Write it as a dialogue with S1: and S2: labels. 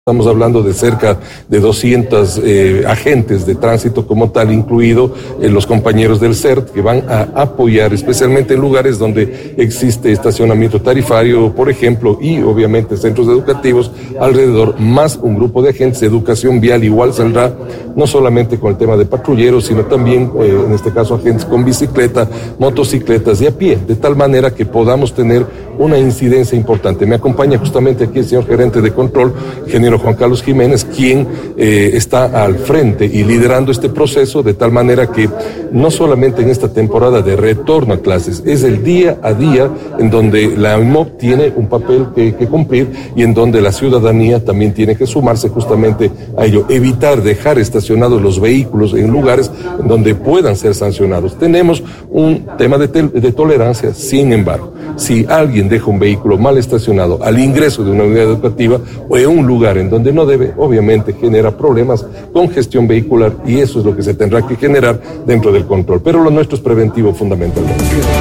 S1: Estamos hablando de cerca de 200 agentes de tránsito como tal, incluido los compañeros del CERT, que van a apoyar especialmente en lugares donde existe estacionamiento tarifario, por ejemplo, y obviamente centros educativos alrededor, más un grupo de agentes de educación vial. Igual saldrá no solamente con el tema de patrulleros, sino también, en este caso, agentes con bicicleta, motocicletas y a pie, de tal manera que podamos tener una incidencia importante. Me acompaña justamente aquí el señor gerente de control, ingeniero Juan Carlos Jiménez, quien está al frente y liderando este proceso, de tal manera que no solamente en esta temporada de retorno a clases, es el día a día en donde la IMOP tiene un papel que cumplir y en donde la ciudadanía también tiene que sumarse justamente a ello, evitar dejar estacionados los vehículos en lugares en donde puedan ser sancionados. Tenemos un tema de tolerancia, sin embargo, si alguien deja un vehículo mal estacionado al ingreso de una unidad educativa o en un lugar en donde no debe, obviamente genera problemas con gestión vehicular, y eso es lo que se tendrá que generar dentro del control. Pero lo nuestro es preventivo fundamentalmente.